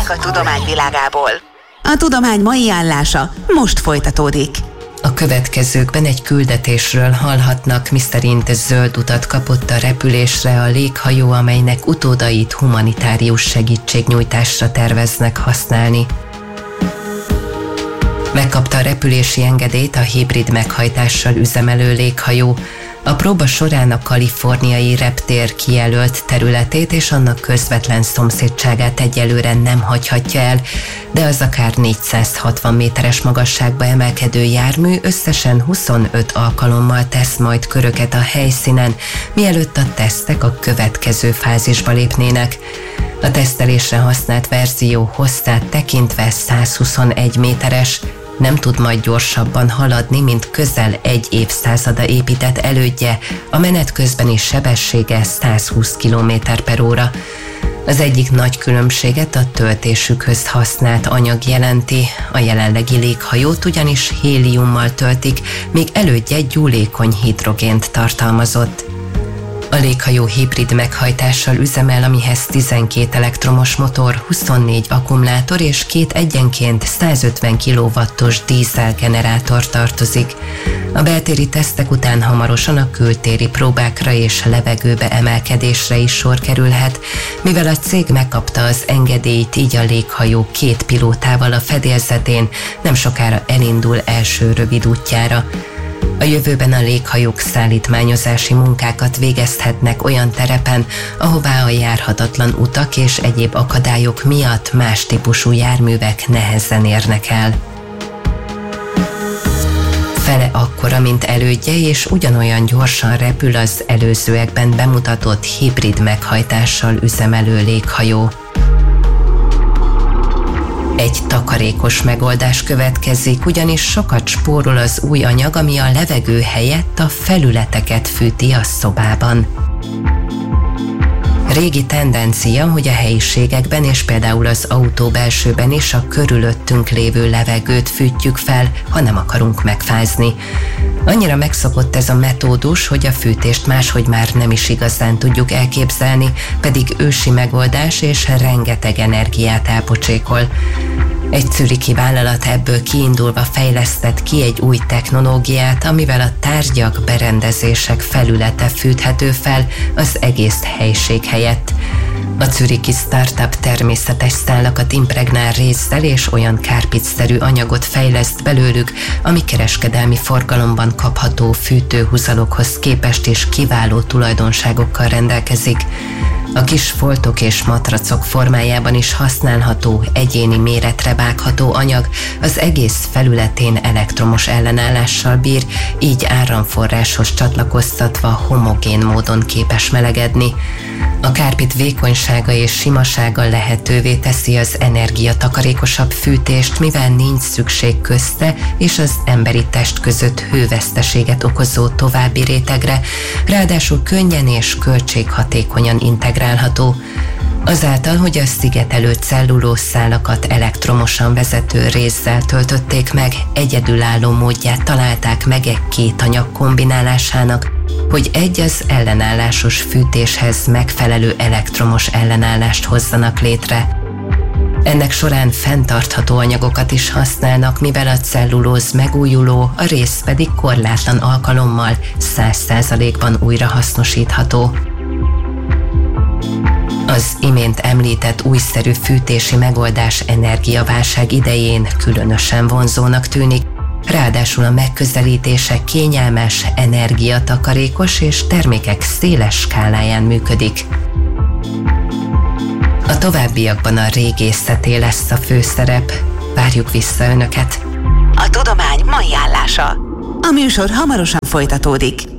Hírek a tudomány világából. A tudomány mai állása most folytatódik. A következőkben egy küldetésről hallhatnak, miszerint zöld utat kapott a repülésre a léghajó, amelynek utódait humanitárius segítségnyújtásra terveznek használni. Megkapta a repülési engedélyt a hibrid meghajtással üzemelő léghajó. A próba során a kaliforniai reptér kijelölt területét és annak közvetlen szomszédságát egyelőre nem hagyhatja el, de az akár 460 méteres magasságba emelkedő jármű összesen 25 alkalommal tesz majd köröket a helyszínen, mielőtt a tesztek a következő fázisba lépnének. A tesztelésre használt verzió hosszát tekintve 121 méteres, nem tud majd gyorsabban haladni, mint közel egy évszázada épített elődje, a menet közbeni sebessége 120 km/óra. Az egyik nagy különbséget a töltésükhöz használt anyag jelenti. A jelenlegi léghajót ugyanis héliummal töltik, míg elődje gyúlékony hidrogént tartalmazott. A léghajó hibrid meghajtással üzemel, amihez 12 elektromos motor, 24 akkumulátor és 2 egyenként 150 kW-os dízelgenerátor tartozik. A beltéri tesztek után hamarosan a kültéri próbákra és levegőbe emelkedésre is sor kerülhet, mivel a cég megkapta az engedélyt, így a léghajó 2 pilótával a fedélzetén nem sokára elindul első rövid útjára. A jövőben a léghajók szállítmányozási munkákat végezhetnek olyan terepen, ahová a járhatatlan utak és egyéb akadályok miatt más típusú járművek nehezen érnek el. Fele akkora, mint elődje, és ugyanolyan gyorsan repül az előzőekben bemutatott hibrid meghajtással üzemelő léghajó. Egy takarékos megoldás következik, ugyanis sokat spórol az új anyag, ami a levegő helyett a felületeket fűti a szobában. Régi tendencia, hogy a helyiségekben és például az autó belsőben is a körülöttünk lévő levegőt fűtjük fel, ha nem akarunk megfázni. Annyira megszokott ez a metódus, hogy a fűtést máshogy már nem is igazán tudjuk elképzelni, pedig ősi megoldás és rengeteg energiát elpocsékol. Egy zürichi vállalat ebből kiindulva fejlesztett ki egy új technológiát, amivel a tárgyak, berendezések felülete fűthető fel az egész helység helyett. A zürichi startup természetes szálakat impregnál résszel és olyan kárpitszerű anyagot fejleszt belőlük, ami kereskedelmi forgalomban kapható fűtőhúzalokhoz képest is kiváló tulajdonságokkal rendelkezik. A kis foltok és matracok formájában is használható, egyéni méretre vágható anyag az egész felületén elektromos ellenállással bír, így áramforráshoz csatlakoztatva homogén módon képes melegedni. A kárpit vékonysága és simasága lehetővé teszi az energiatakarékosabb fűtést, mivel nincs szükség közte és az emberi test között hőveszteséget okozó további rétegre, ráadásul könnyen és költséghatékonyan integrálható. Azáltal, hogy a szigetelő cellulószálakat elektromosan vezető résszel töltötték meg, egyedülálló módját találták meg egy két anyag kombinálásának, hogy egy az ellenállásos fűtéshez megfelelő elektromos ellenállást hozzanak létre. Ennek során fenntartható anyagokat is használnak, mivel a cellulóz megújuló, a rész pedig korlátlan alkalommal 100%-ban újrahasznosítható. Az imént említett újszerű fűtési megoldás energiaválság idején különösen vonzónak tűnik, ráadásul a megközelítése kényelmes, energiatakarékos és termékek széles skáláján működik. A továbbiakban a régészeté lesz a főszerep. Várjuk vissza Önöket! A tudomány mai állása. A műsor hamarosan folytatódik.